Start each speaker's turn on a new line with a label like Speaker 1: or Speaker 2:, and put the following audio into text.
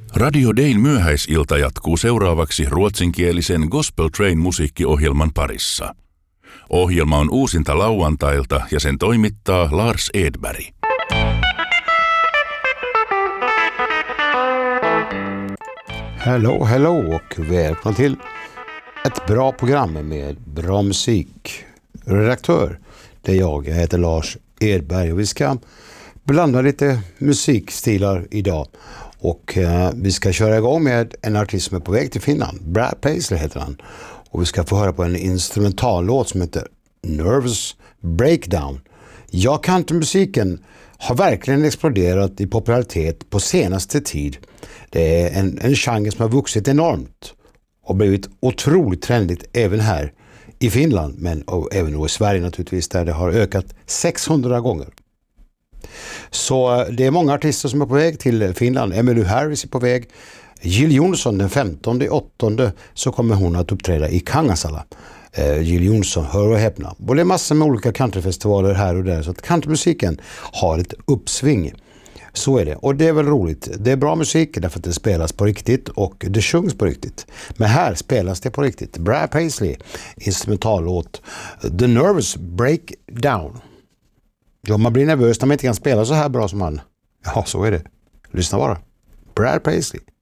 Speaker 1: Radio Dayn myöhäisilta jatkuu seuraavaksi ruotsinkielisen Gospel Train-musiikkiohjelman parissa. Ohjelma on uusinta lauantailta ja sen toimittaa Lars Edberg.
Speaker 2: Hello och välkomna till ett bra program med bra musik. Redaktör, det är jag heter Lars Edberg och vi ska blanda lite musikstilar idag. Och vi ska köra igång med en artist som är på väg till Finland. Brad Paisley heter han. Och vi ska få höra på en instrumentallåt som heter Nervous Breakdown. Ja, countrymusiken har verkligen exploderat i popularitet på senaste tid. Det är en genre som har vuxit enormt och blivit otroligt trendigt även här i Finland, men även i Sverige naturligtvis, där det har ökat 600 gånger. Så det är många artister som är på väg till Finland. Emmylou Harris är på väg. Jill Johnson den 15/8 så kommer hon att uppträda i Kangasala. Jill Johnson, hör och häpna. Och det är massor med olika countryfestivaler här och där, så att countrymusiken har ett uppsving. Så är det. Och det är väl roligt. Det är bra musik därför att det spelas på riktigt och det sjungs på riktigt. Men här spelas det på riktigt. Brad Paisley, instrumentallåt The Nervous Breakdown. Ja, man blir nervös när man inte kan spela så här bra som han. Ja, så är det. Lyssna bara. Brad Paisley.